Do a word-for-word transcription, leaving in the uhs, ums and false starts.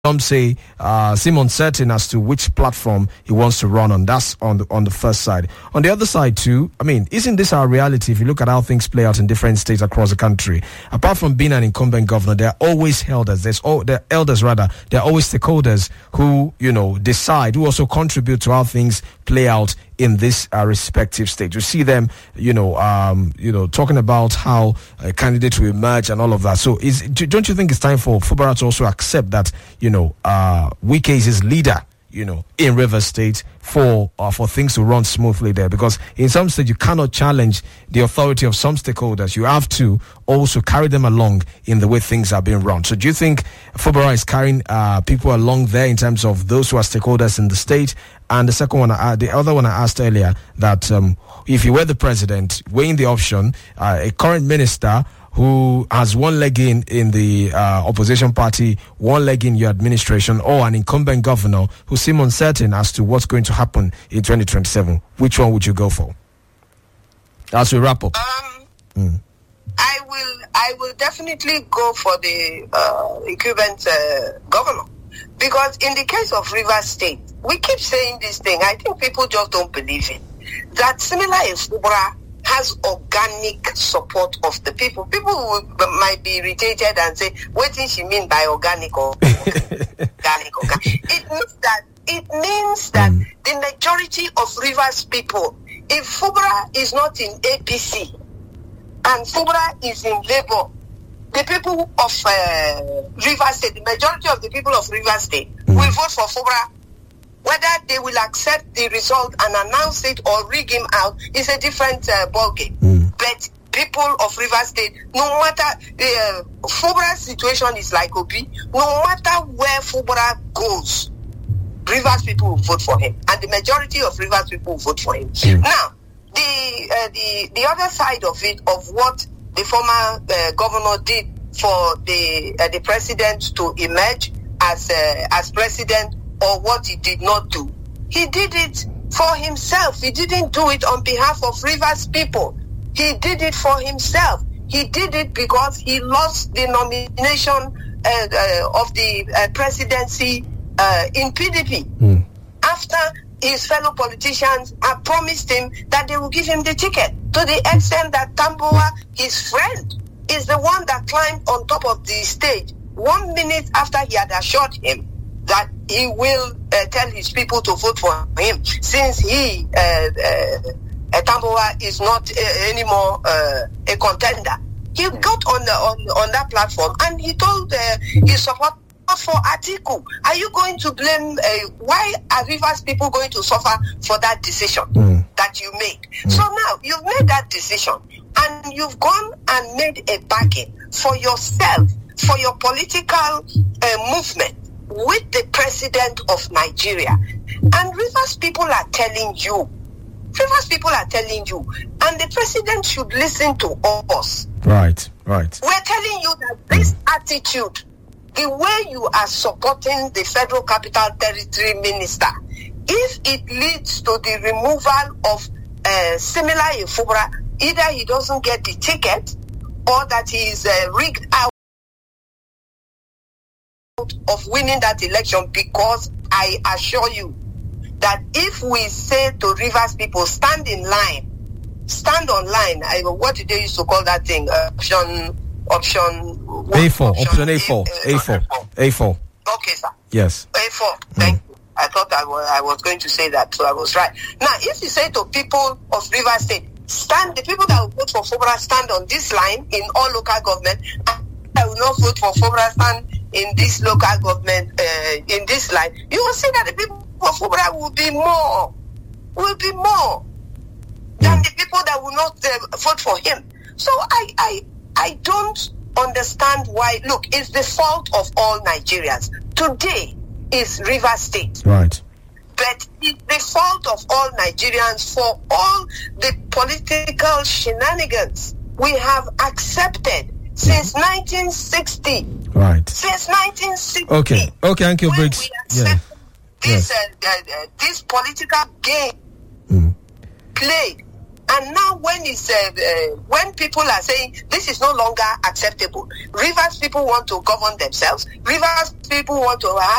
Some say uh, seem uncertain as to which platform he wants to run on. That's on the on the first side. On the other side too, I mean, isn't this our reality? If you look at how things play out in different states across the country, apart from being an incumbent governor, there are always elders. There's all the elders rather. There are always stakeholders who you know decide, who also contribute to how things play out in this uh, respective state. You see them, you know, um, you know, talking about how a candidate will emerge and all of that. So, is don't you think it's time for Fubara to also accept that, you know, uh, Wike is his leader, you know, in Rivers State for uh, for things to run smoothly there? Because in some states you cannot challenge the authority of some stakeholders. You have to also carry them along in the way things are being run. So, do you think Fubara is carrying uh, people along there in terms of those who are stakeholders in the state? And the second one, uh, the other one I asked earlier, that um, if you were the president, weighing the option, uh, a current minister who has one leg in in the uh, opposition party, one leg in your administration, or an incumbent governor who seem uncertain as to what's going to happen in twenty twenty-seven, which one would you go for? As we wrap up. Um, mm. I will. I will definitely go for the uh, incumbent uh, governor. Because in the case of Rivers State, we keep saying this thing. I think people just don't believe it. That similar Fubara has organic support of the people. People will, might be irritated and say, what does she mean by organic or organic? organic? It means that, it means that mm. the majority of Rivers people, if Fubara is not in A P C and Fubara is in Labour, the people of uh, Rivers State, the majority of the people of Rivers State mm. will vote for Fubara. Whether they will accept the result and announce it or rig him out is a different uh, ballgame. Mm. But people of Rivers State, no matter, uh, Fubara's situation is like Obi, no matter where Fubara goes, Rivers people will vote for him. And the majority of Rivers people will vote for him. Mm. Now, the, uh, the, the other side of it, of what the former uh, governor did for the uh, the president to emerge as uh, as president, or what he did not do. He did it for himself. He didn't do it on behalf of Rivers people. He did it for himself. He did it because he lost the nomination uh, uh, of the uh, presidency uh, in P D P. Mm. After his fellow politicians had promised him that they will give him the ticket, to the extent that Tambuwal, his friend, is the one that climbed on top of the stage one minute after he had assured him that he will uh, tell his people to vote for him, since he, uh, uh, Tambuwal, is not uh, anymore uh, a contender. He got on the on, on that platform and he told uh, his support for Atiku. Are you going to blame, uh, why are Rivers people going to suffer for that decision mm. that you made? Mm. So now you've made that decision and you've gone and made a bargain for yourself, for your political uh, movement with the president of Nigeria. And Rivers people are telling you, Rivers people are telling you, and the president should listen to us. Right, right. We're telling you that this mm. attitude, the way you are supporting the Federal Capital Territory minister, if it leads to the removal of uh, similar Fubara, either he doesn't get the ticket or that he is uh, rigged out of winning that election, because I assure you that if we say to Rivers people, stand in line, stand on line, I, what did they used to call that thing? Uh, option... Option A four, option, option A four, A four, A four. Okay, sir. Yes. A four. Thank mm. you. I thought I was, I was going to say that, so I was right. Now, if you say to people of Rivers State, stand, the people that will vote for Fubara stand on this line in all local government, and I will not vote for Fubara stand in this local government, uh, in this line, you will see that the people of Fubara will be more, will be more than mm. the people that will not uh, vote for him. So I, I, I don't understand why. Look, it's the fault of all Nigerians. Today is Rivers State. Right. But it's the fault of all Nigerians for all the political shenanigans we have accepted since nineteen sixty. Right. Since nineteen sixty. Okay. Okay, thank you, Briggs. Yeah. This, yes. uh, uh, uh, this political game mm. played. And now when it's, uh, uh, when people are saying this is no longer acceptable, Rivers people want to govern themselves, Rivers people want to have